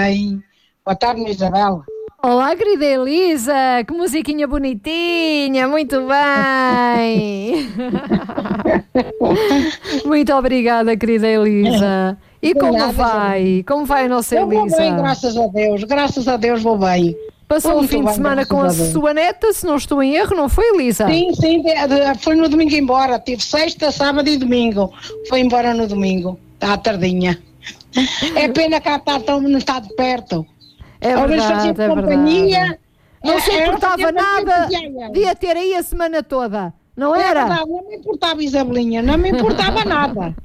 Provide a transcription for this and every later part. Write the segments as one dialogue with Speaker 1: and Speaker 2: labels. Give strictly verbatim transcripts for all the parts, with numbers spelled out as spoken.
Speaker 1: bem. Boa tarde, Isabel.
Speaker 2: Olá, querida Elisa, que musiquinha bonitinha, muito bem. Muito obrigada, querida Elisa. E como vai? Como vai a nossa
Speaker 1: Eu
Speaker 2: Elisa?
Speaker 1: vou bem, graças a Deus, graças a Deus vou bem.
Speaker 2: Passou o fim de semana com a sua neta, se não estou em erro, não foi, Elisa?
Speaker 1: Sim, sim, de, de, foi no domingo embora, tive sexta, sábado e domingo, foi embora no domingo, à tardinha. É pena que ela está tão, não está de perto.
Speaker 2: É verdade, é
Speaker 1: companhia,
Speaker 2: verdade. Não se
Speaker 1: é,
Speaker 2: importava nada, devia ter aí a semana toda, não era?
Speaker 1: É verdade, não me importava, Isabelinha, não me importava nada.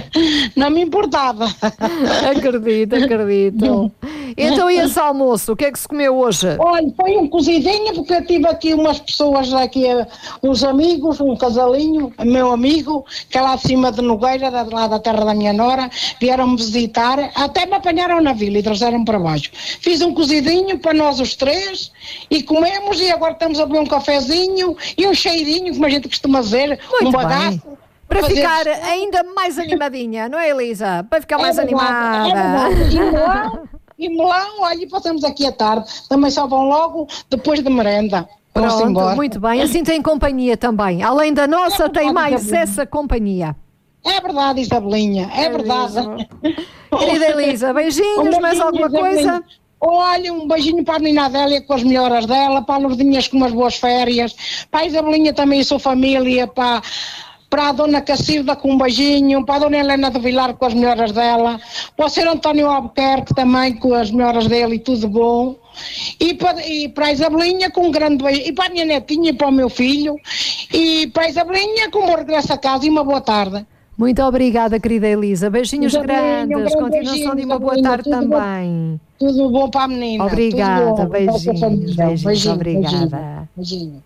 Speaker 1: Não me importava.
Speaker 2: Acredito, acredito. Então, e esse almoço, o que é que se comeu hoje?
Speaker 1: Olha, foi um cozidinho, porque eu tive aqui umas pessoas aqui, uns amigos, um casalinho, meu amigo, que é lá acima de Nogueira, lá da terra da minha nora, vieram-me visitar, até me apanharam na vila e trouxeram para baixo. Fiz um cozidinho para nós os três e comemos, e agora estamos a beber um cafezinho e um cheirinho, como a gente costuma dizer,
Speaker 2: muito
Speaker 1: um bagaço.
Speaker 2: Bem. Para fazer ficar ainda mais animadinha, não é, Elisa? Para ficar
Speaker 1: é
Speaker 2: mais
Speaker 1: verdade,
Speaker 2: animada.
Speaker 1: É e melão, e melão, olha, e passamos aqui à tarde. Também só vão logo depois de merenda.
Speaker 2: Pronto, muito bem. Assim tem companhia também. Além da nossa, é tem mais Isabelinha. Essa companhia.
Speaker 1: É verdade, Isabelinha, é, é verdade.
Speaker 2: Querida Elisa, beijinhos, um beijinho, mais alguma Isabelinha. Coisa?
Speaker 1: Olha, um beijinho para a menina Adélia com as melhoras dela, para a Lourdinhas com umas boas férias, para a Isabelinha também e sua família, para... para a dona Cacilda com um beijinho, para a dona Helena de Vilar com as melhoras dela, para o senhor António Albuquerque também com as melhoras dele e tudo bom, e para, e para a Isabelinha com um grande beijo, e para a minha netinha e para o meu filho, e para a Isabelinha com um bom regresso a casa e uma boa tarde.
Speaker 2: Muito obrigada, querida Elisa. Beijinhos Isabelinha, grandes, um continuação de uma boa tarde tudo também.
Speaker 1: Bom, tudo bom para a menina.
Speaker 2: Obrigada, beijinhos, beijinhos, beijinhos, obrigada.
Speaker 1: Beijinho.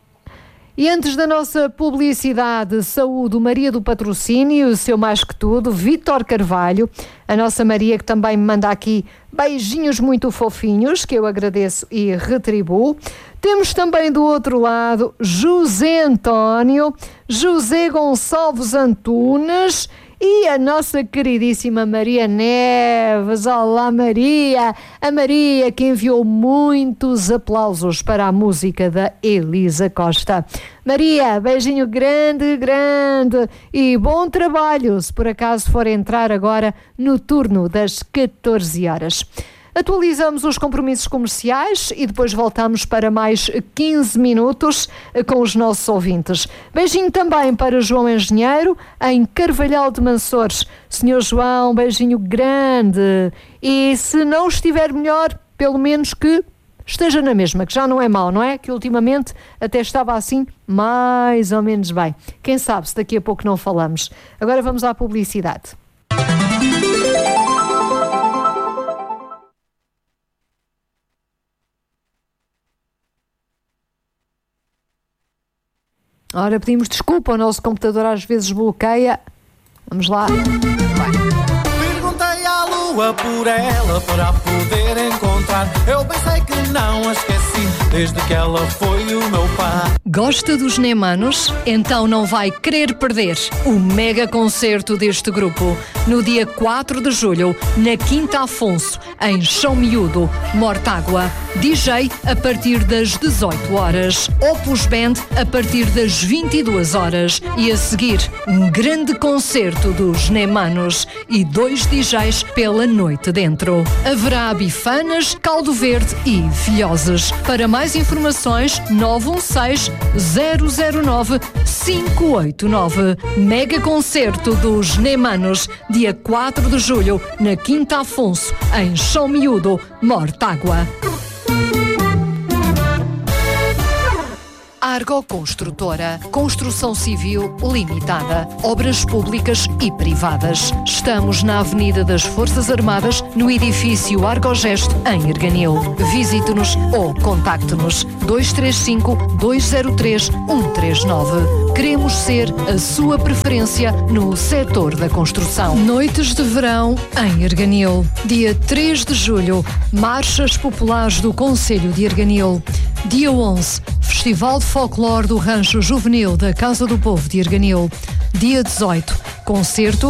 Speaker 2: E antes da nossa publicidade, saúde, Maria do Patrocínio, o seu mais que tudo, Vítor Carvalho, a nossa Maria que também me manda aqui beijinhos muito fofinhos, que eu agradeço e retribuo. Temos também do outro lado José António, José Gonçalves Antunes e a nossa queridíssima Maria Neves. Olá, Maria! A Maria que enviou muitos aplausos para a música da Elisa Costa. Maria, beijinho grande, grande e bom trabalho, se por acaso for entrar agora no turno das catorze horas. Atualizamos os compromissos comerciais e depois voltamos para mais quinze minutos com os nossos ouvintes. Beijinho também para João Engenheiro, em Carvalhal de Mansores. Senhor João, beijinho grande. E se não estiver melhor, pelo menos que esteja na mesma, que já não é mau, não é? Que ultimamente até estava assim mais ou menos bem. Quem sabe se daqui a pouco não falamos. Agora vamos à publicidade. Ora, pedimos desculpa, o nosso computador às vezes bloqueia. Vamos lá.
Speaker 3: Perguntei à lua por ela para poder encontrar. Eu pensei que não a esqueci desde que ela foi o meu pai.
Speaker 4: Gosta dos Neymanos? Então não vai querer perder o mega concerto deste grupo no dia quatro de julho, na Quinta Afonso, em Chão Miúdo, Mortágua. D J a partir das dezoito horas. Opus Band a partir das vinte e duas horas. E a seguir, um grande concerto dos Neymanos e dois D Js pela noite dentro. Haverá bifanas, caldo verde e filhoses. Para mais informações, nove um seis, zero zero nove, cinco oito nove. Mega concerto dos Neymanos, dia quatro de julho, na Quinta Afonso, em Chão Miúdo, Mortágua. Argo Construtora, Construção Civil Limitada, Obras Públicas e Privadas. Estamos na Avenida das Forças Armadas, no edifício Argogesto, em Erganil. Visite-nos ou contacte-nos dois três cinco, dois zero três, um três nove. Queremos ser a sua preferência no setor da construção. Noites de verão em Erganil. Dia três de julho, Marchas Populares do Concelho de Erganil. Dia onze, Festival de Folclore do Rancho Juvenil da Casa do Povo de Erganil. Dia dezoito, concerto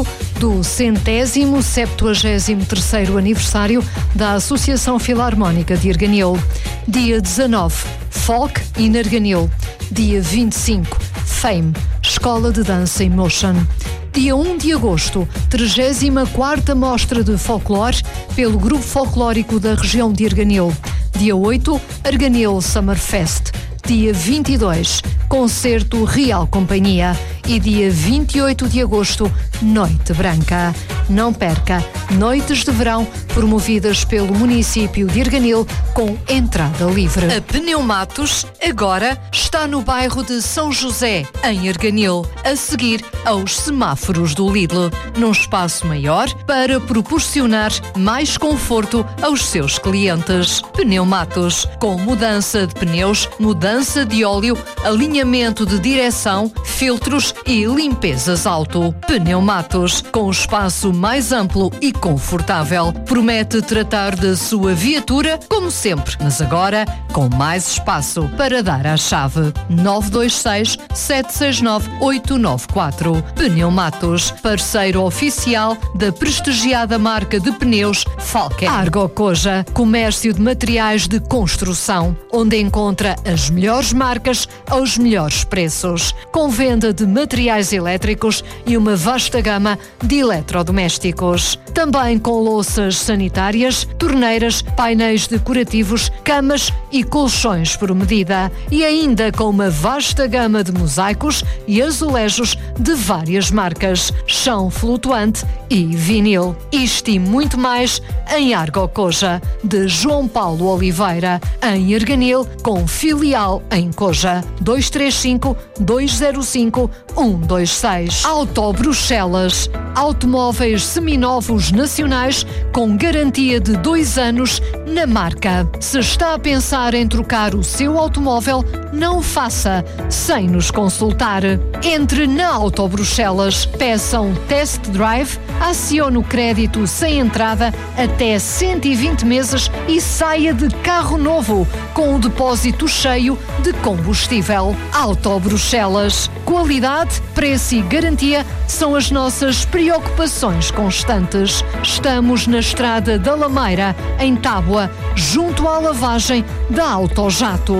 Speaker 4: do centésimo septuagésimo terceiro aniversário da Associação Filarmónica de Arganil. Dia dezanove, Folk in Arganil. Dia vinte e cinco, Fame, Escola de Dança Emotion. Dia um de agosto, trigésima quarta Mostra de Folclore pelo Grupo Folclórico da região de Arganil. Dia oito, Arganil Summer Fest. Dia vinte e dois, Concerto Real Companhia. E dia vinte e oito de agosto, Noite Branca. Não perca, noites de verão promovidas pelo município de Arganil com entrada livre. A Pneumatos agora está no bairro de São José, em Arganil, a seguir aos semáforos do Lidl, num espaço maior para proporcionar mais conforto aos seus clientes. Pneumatos, com mudança de pneus, mudança de óleo, alinhamento de direção, filtros e limpezas auto. Pneumatos, com espaço mais amplo e confortável. Promete tratar da sua viatura como sempre, mas agora com mais espaço para dar a chave. nove dois seis, sete seis nove, oito nove quatro. Pneumatos, parceiro oficial da prestigiada marca de pneus Falken. Argo Koja, comércio de materiais de construção, onde encontra as melhores marcas aos melhores preços, com venda de materiais elétricos e uma vasta gama de eletrodomésticos. Também com louças sanitárias, torneiras, painéis decorativos, camas e colchões por medida. E ainda com uma vasta gama de mosaicos e azulejos de várias marcas, chão flutuante e vinil. Isto e muito mais em Argo Koja, de João Paulo Oliveira, em Arganil, com filial em Koja. dois três cinco, dois zero cinco, um dois seis. Auto Bruxelas, automóveis seminovos nacionais com garantia de dois anos na marca. Se está a pensar em trocar o seu automóvel, não o faça sem nos consultar. Entre na Auto Bruxelas, peça um test drive, acione o crédito sem entrada até cento e vinte meses e saia de carro novo com o depósito cheio de combustível. Auto Bruxelas. Qualidade, preço e garantia são as nossas preocupações constantes. Estamos na Estrada da Lameira, em Tábua, junto à lavagem da Autojato.